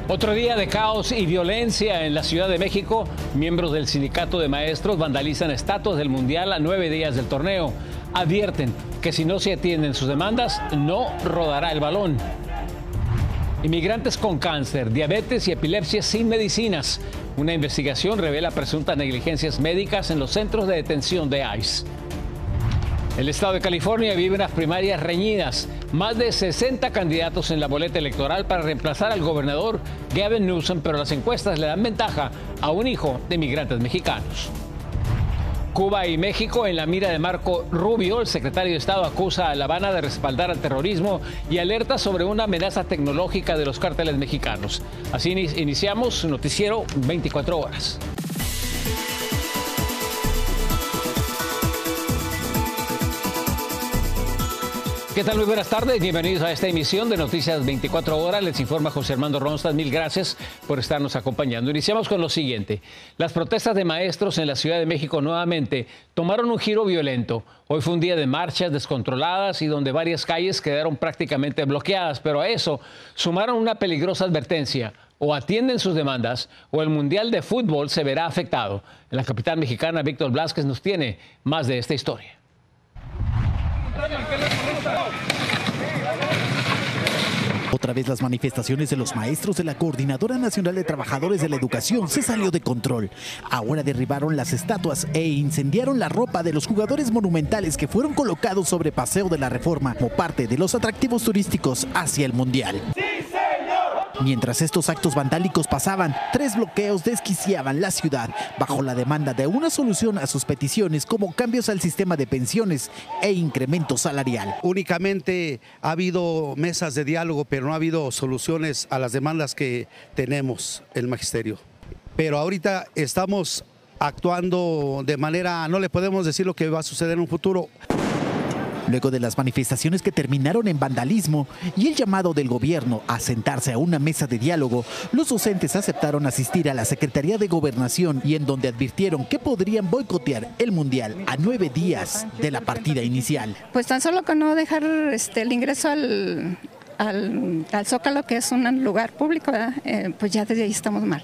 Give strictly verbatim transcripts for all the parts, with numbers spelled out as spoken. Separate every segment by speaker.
Speaker 1: Otro día de caos y violencia en la Ciudad de México. Miembros del sindicato de maestros vandalizan estatuas del Mundial a nueve días del torneo. Advierten que si no se atienden sus demandas, no rodará el balón. Inmigrantes con cáncer, diabetes y epilepsia sin medicinas. Una investigación revela presuntas negligencias médicas en los centros de detención de ICE. El estado de California vive unas primarias reñidas. Más de sesenta candidatos en la boleta electoral para reemplazar al gobernador Gavin Newsom, pero las encuestas le dan ventaja a un hijo de inmigrantes mexicanos. Cuba y México en la mira de Marco Rubio. El secretario de Estado acusa a La Habana de respaldar al terrorismo y alerta sobre una amenaza tecnológica de los cárteles mexicanos. Así iniciamos su noticiero veinticuatro horas. ¿Qué tal? Muy buenas tardes. Bienvenidos a esta emisión de Noticias veinticuatro horas. Les informa José Armando Ronstadt. Mil gracias por estarnos acompañando. Iniciamos con lo siguiente. Las protestas de maestros en la Ciudad de México nuevamente tomaron un giro violento. Hoy fue un día de marchas descontroladas y donde varias calles quedaron prácticamente bloqueadas. Pero a eso sumaron una peligrosa advertencia. O atienden sus demandas o el Mundial de Fútbol se verá afectado. En la capital mexicana, Víctor Blázquez nos tiene más de esta historia.
Speaker 2: Otra vez las manifestaciones de los maestros de la Coordinadora Nacional de Trabajadores de la Educación se salió de control. Ahora derribaron las estatuas e incendiaron la ropa de los jugadores monumentales que fueron colocados sobre Paseo de la Reforma como parte de los atractivos turísticos hacia el Mundial. Mientras estos actos vandálicos pasaban, tres bloqueos desquiciaban la ciudad bajo la demanda de una solución a sus peticiones como cambios al sistema de pensiones e incremento salarial.
Speaker 3: Únicamente ha habido mesas de diálogo, pero no ha habido soluciones a las demandas que tenemos el magisterio. Pero ahorita estamos actuando de manera, no le podemos decir lo que va a suceder en un futuro.
Speaker 2: Luego de las manifestaciones que terminaron en vandalismo y el llamado del gobierno a sentarse a una mesa de diálogo, los docentes aceptaron asistir a la Secretaría de Gobernación y en donde advirtieron que podrían boicotear el Mundial a nueve días de la partida inicial.
Speaker 4: Pues tan solo con no dejar este, el ingreso al, al, al Zócalo, que es un lugar público, eh, pues ya desde ahí estamos mal.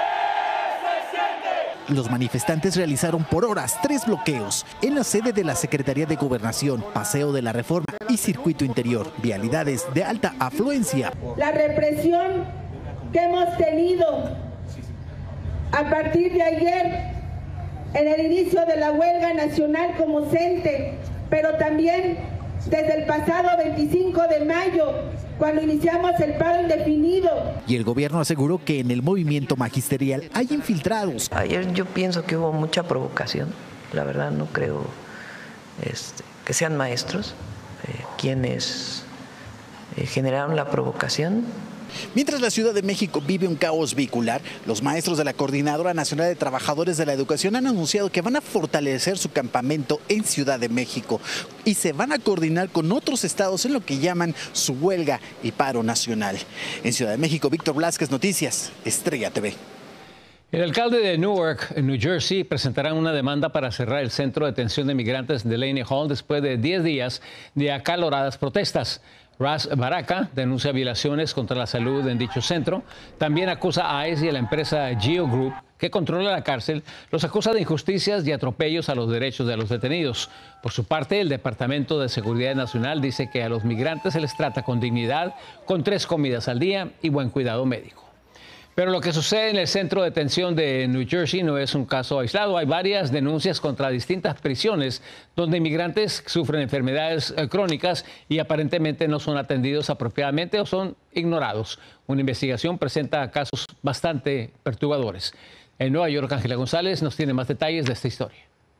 Speaker 2: Los manifestantes realizaron por horas tres bloqueos en la sede de la Secretaría de Gobernación, Paseo de la Reforma y Circuito Interior, vialidades de alta afluencia.
Speaker 5: La represión que hemos tenido a partir de ayer en el inicio de la huelga nacional como CENTE, pero también desde el pasado veinticinco de mayo, cuando iniciamos el paro indefinido.
Speaker 2: Y el gobierno aseguró que en el movimiento magisterial hay infiltrados.
Speaker 6: Ayer yo pienso que hubo mucha provocación. La verdad no creo este, que sean maestros eh, quienes eh, generaron la provocación.
Speaker 2: Mientras la Ciudad de México vive un caos vehicular, los maestros de la Coordinadora Nacional de Trabajadores de la Educación han anunciado que van a fortalecer su campamento en Ciudad de México y se van a coordinar con otros estados en lo que llaman su huelga y paro nacional. En Ciudad de México, Víctor Blázquez, Noticias, Estrella T V.
Speaker 1: El alcalde de Newark, en New Jersey, presentará una demanda para cerrar el centro de detención de migrantes de Laney Hall después de diez días de acaloradas protestas. Ras Baraka denuncia violaciones contra la salud en dicho centro. También acusa a ICE y a la empresa Geo Group, que controla la cárcel, los acusa de injusticias y atropellos a los derechos de los detenidos. Por su parte, el Departamento de Seguridad Nacional dice que a los migrantes se les trata con dignidad, con tres comidas al día y buen cuidado médico. Pero lo que sucede en el centro de detención de New Jersey no es un caso aislado. Hay varias denuncias contra distintas prisiones donde inmigrantes sufren enfermedades crónicas y aparentemente no son atendidos apropiadamente o son ignorados. Una investigación presenta casos bastante perturbadores. En Nueva York, Ángela González nos tiene más detalles de esta historia.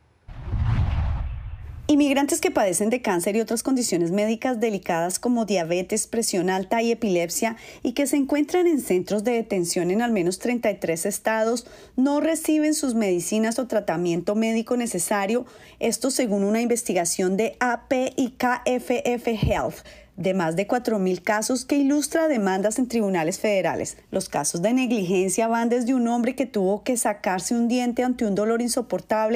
Speaker 7: Inmigrantes que padecen de cáncer y otras condiciones médicas delicadas como diabetes, presión alta y epilepsia y que se encuentran en centros de detención en al menos treinta y tres estados no reciben sus medicinas o tratamiento médico necesario, esto según una investigación de A P y K F F Health de más de cuatro mil casos que ilustra demandas en tribunales federales. Los casos de negligencia van desde un hombre que tuvo que sacarse un diente ante un dolor insoportable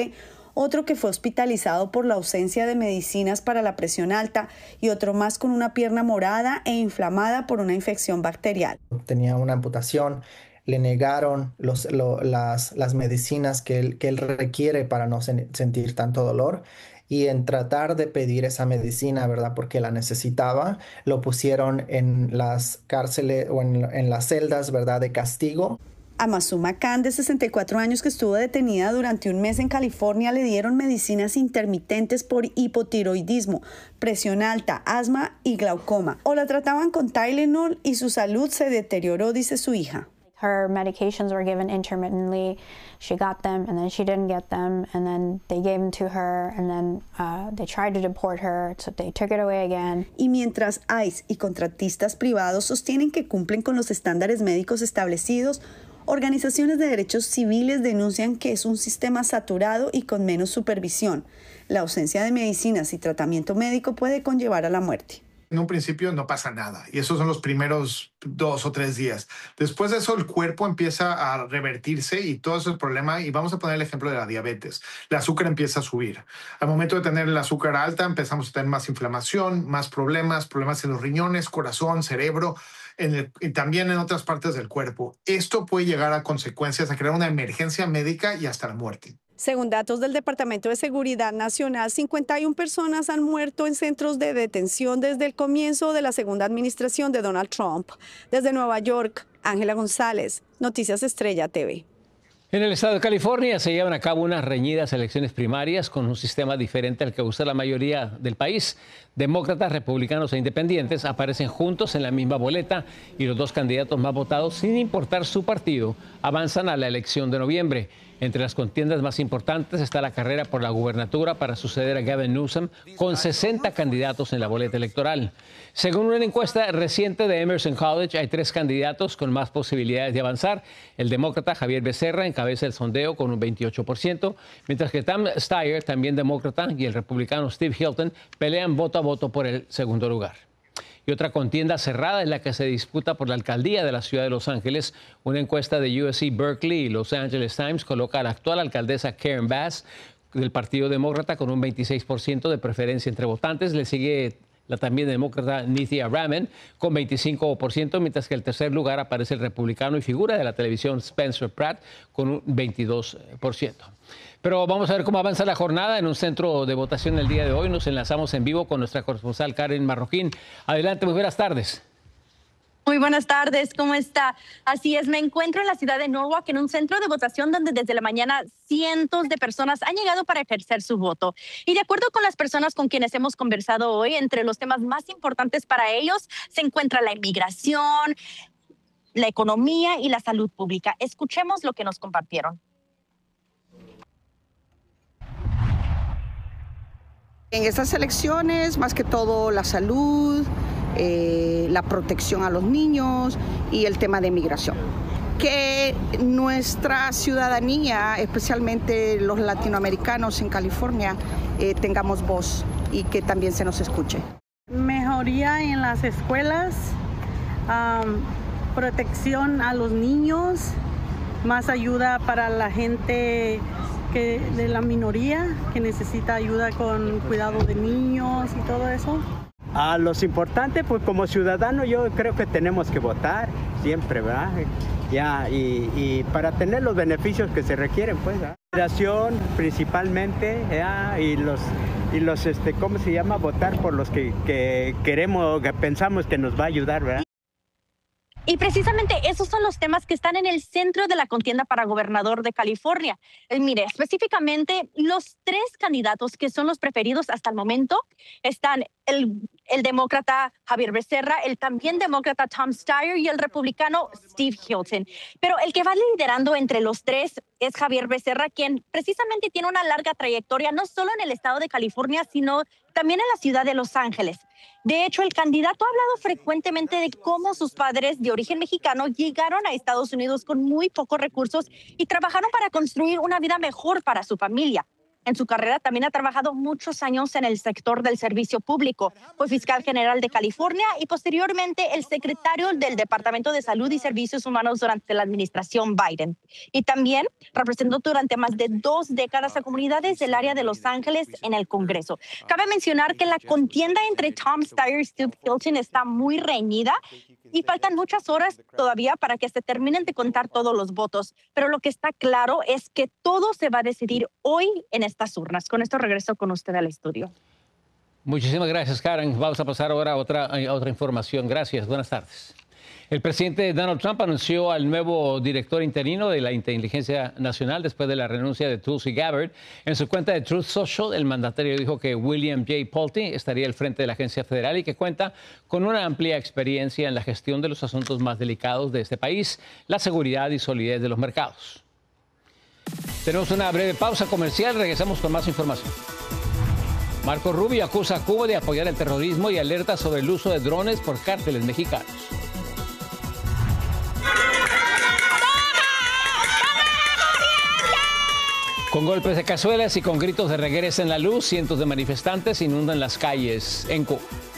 Speaker 7: otro que fue hospitalizado por la ausencia de medicinas para la presión alta y otro más con una pierna morada e inflamada por una infección bacterial.
Speaker 8: Tenía una amputación, le negaron los, lo, las, las medicinas que él, que él requiere para no sen- sentir tanto dolor. Y en tratar de pedir esa medicina, ¿verdad? Porque la necesitaba, lo pusieron en las cárceles o en, en las celdas, ¿verdad? De castigo.
Speaker 7: A Masuma Khan, de sesenta y cuatro años, que estuvo detenida durante un mes en California, le dieron medicinas intermitentes por hipotiroidismo, presión alta, asma y glaucoma. O la trataban con Tylenol y su salud se deterioró, dice su hija.
Speaker 9: Her medications were given intermittently. She got them and then she didn't get them, and then they gave them to her, and then uh, they tried to deport her, so they took it away again.
Speaker 7: Y mientras ICE y contratistas privados sostienen que cumplen con los estándares médicos establecidos, organizaciones de derechos civiles denuncian que es un sistema saturado y con menos supervisión. La ausencia de medicinas y tratamiento médico puede conllevar a la muerte.
Speaker 10: En un principio no pasa nada y esos son los primeros dos o tres días. Después de eso el cuerpo empieza a revertirse y todo eso es problema. Y vamos a poner el ejemplo de la diabetes. El azúcar empieza a subir. Al momento de tener el azúcar alta empezamos a tener más inflamación, más problemas, problemas en los riñones, corazón, cerebro en el, y también en otras partes del cuerpo. Esto puede llegar a consecuencias, a crear una emergencia médica y hasta la muerte.
Speaker 7: Según datos del Departamento de Seguridad Nacional, cincuenta y una personas han muerto en centros de detención desde el comienzo de la segunda administración de Donald Trump. Desde Nueva York, Ángela González, Noticias Estrella T V.
Speaker 1: En el estado de California se llevan a cabo unas reñidas elecciones primarias con un sistema diferente al que usa la mayoría del país. Demócratas, republicanos e independientes aparecen juntos en la misma boleta y los dos candidatos más votados, sin importar su partido, avanzan a la elección de noviembre. Entre las contiendas más importantes está la carrera por la gubernatura para suceder a Gavin Newsom, con sesenta candidatos en la boleta electoral. Según una encuesta reciente de Emerson College, hay tres candidatos con más posibilidades de avanzar. El demócrata Javier Becerra encabeza el sondeo con un veintiocho por ciento, mientras que Tom Steyer, también demócrata, y el republicano Steve Hilton pelean voto a voto por el segundo lugar. Y otra contienda cerrada es la que se disputa por la alcaldía de la ciudad de Los Ángeles. Una encuesta de U S C Berkeley y Los Angeles Times coloca a la actual alcaldesa Karen Bass del Partido Demócrata con un veintiséis por ciento de preferencia entre votantes. Le sigue la también demócrata Nithya Raman con veinticinco por ciento, mientras que en el tercer lugar aparece el republicano y figura de la televisión Spencer Pratt con un veintidós por ciento. Pero vamos a ver cómo avanza la jornada en un centro de votación el día de hoy. Nos enlazamos en vivo con nuestra corresponsal Karen Marroquín. Adelante, muy buenas tardes.
Speaker 11: Muy buenas tardes, ¿cómo está? Así es, me encuentro en la ciudad de Norwalk, en un centro de votación donde desde la mañana cientos de personas han llegado para ejercer su voto. Y de acuerdo con las personas con quienes hemos conversado hoy, entre los temas más importantes para ellos se encuentra la inmigración, la economía y la salud pública. Escuchemos lo que nos compartieron.
Speaker 12: En estas elecciones, más que todo la salud, eh, la protección a los niños y el tema de migración. Que nuestra ciudadanía, especialmente los latinoamericanos en California, eh, tengamos voz y que también se nos escuche.
Speaker 13: Mejoría en las escuelas, um, protección a los niños, más ayuda para la gente que de la minoría que necesita ayuda con cuidado de niños y todo eso.
Speaker 14: A los importantes, pues como ciudadano yo creo que tenemos que votar siempre, ¿verdad? Ya, y, y para tener los beneficios que se requieren, pues, ¿verdad? Migración principalmente, ya, y los, y los, este, ¿cómo se llama? Votar por los que, que queremos, que pensamos que nos va a ayudar, ¿verdad?
Speaker 11: Y precisamente esos son los temas que están en el centro de la contienda para gobernador de California. Eh, mire, específicamente los tres candidatos que son los preferidos hasta el momento están el, el demócrata Javier Becerra, el también demócrata Tom Steyer y el republicano Steve Hilton. Pero el que va liderando entre los tres es Javier Becerra, quien precisamente tiene una larga trayectoria no solo en el estado de California, sino también en la ciudad de Los Ángeles. De hecho, el candidato ha hablado frecuentemente de cómo sus padres de origen mexicano llegaron a Estados Unidos con muy pocos recursos y trabajaron para construir una vida mejor para su familia. En su carrera también ha trabajado muchos años en el sector del servicio público. Fue fiscal general de California y posteriormente el secretario del Departamento de Salud y Servicios Humanos durante la administración Biden. Y también representó durante más de dos décadas a comunidades del área de Los Ángeles en el Congreso. Cabe mencionar que la contienda entre Tom Steyer y Stu Hilton está muy reñida y faltan muchas horas todavía para que se terminen de contar todos los votos. Pero lo que está claro es que todo se va a decidir hoy en estas urnas. Con esto regreso con usted al estudio.
Speaker 1: Muchísimas gracias, Karen. Vamos a pasar ahora a otra, a otra información. Gracias. Buenas tardes. El presidente Donald Trump anunció al nuevo director interino de la Inteligencia Nacional después de la renuncia de Tulsi Gabbard. En su cuenta de Truth Social, el mandatario dijo que William J. Pulte estaría al frente de la agencia federal y que cuenta con una amplia experiencia en la gestión de los asuntos más delicados de este país, la seguridad y solidez de los mercados. Tenemos una breve pausa comercial. Regresamos con más información. Marco Rubio acusa a Cuba de apoyar el terrorismo y alerta sobre el uso de drones por cárteles mexicanos. Con golpes de cazuelas y con gritos de regresa en la luz, cientos de manifestantes inundan las calles en Cuba.